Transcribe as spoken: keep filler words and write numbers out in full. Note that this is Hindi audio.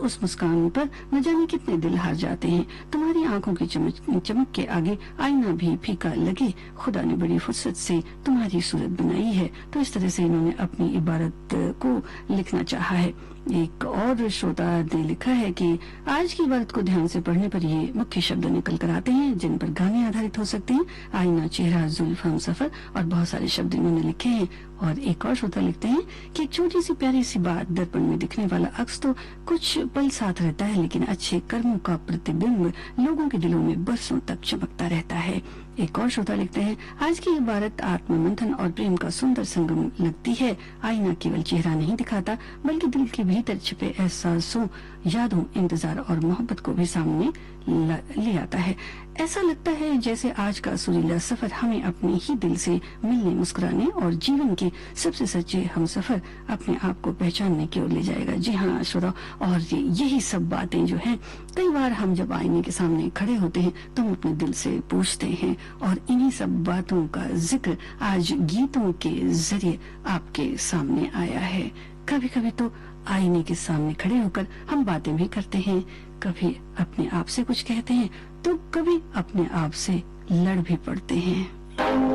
उस मुस्कान पर न जाने कितने दिल हार जाते हैं। तुम्हारी आंखों की चमक चमक के आगे आईना भी फीका लगे। खुदा ने बड़ी फुर्सत से तुम्हारी सूरत बनाई है। तो इस तरह से इन्होंने अपनी इबारत को लिखना चाहा है। एक और श्रोता ने लिखा है कि आज की इबारत को ध्यान से पढ़ने पर ये मुख्य शब्द निकल कर आते हैं जिन पर गाने आधारित हो सकते हैं। आईना, चेहरा, जुल्फ, हमसफर और बहुत सारे शब्द इन्होंने लिखे हैं। और एक और श्रोता लिखते हैं कि एक छोटी सी प्यारी सी बात, दर्पण में दिखने वाला अक्स तो कुछ पल साथ रहता है, लेकिन अच्छे कर्मों का प्रतिबिंब लोगों के दिलों में बरसों तक चमकता रहता है। एक और श्रोता लिखते हैं, आज की इबारत आत्ममंथन और प्रेम का सुंदर संगम लगती है। आईना केवल चेहरा नहीं दिखाता, बल्कि दिल के भीतर छिपे एहसासों, यादों, इंतजार और मोहब्बत को भी सामने ले आता है। ऐसा लगता है जैसे आज का सुरीला सफर हमें अपने ही दिल से मिलने, मुस्कुराने और जीवन के सबसे सच्चे हमसफर अपने आप को पहचानने की ओर ले जाएगा। जी हाँ श्रोता, और ये यही सब बातें जो हैं, कई बार हम जब आईने के सामने खड़े होते हैं तो हम अपने दिल से पूछते हैं, और इन्हीं सब बातों का जिक्र आज गीतों के जरिए आपके सामने आया है। कभी कभी तो आईने के सामने खड़े होकर हम बातें भी करते हैं, कभी अपने आप से कुछ कहते हैं तो कभी अपने आप से लड़ भी पड़ते हैं।